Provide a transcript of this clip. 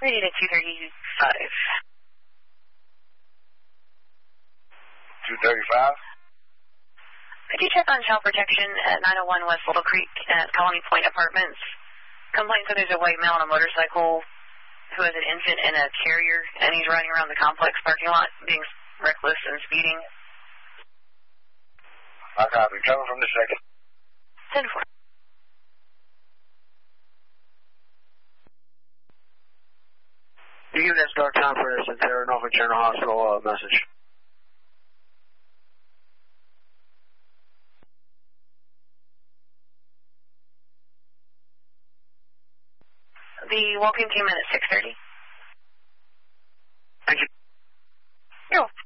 Ready to 235. 235? Could you check on child protection at 901 West Little Creek at Colony Point Apartments? Complaint that there's a white male on a motorcycle who has an infant in a carrier, and he's riding around the complex parking lot being reckless and speeding. I copy. Coming from the second. 10-4. You give this dark time for us at the Norfolk General Hospital message. The walk-in came in at 6:30. Thank you. You're welcome.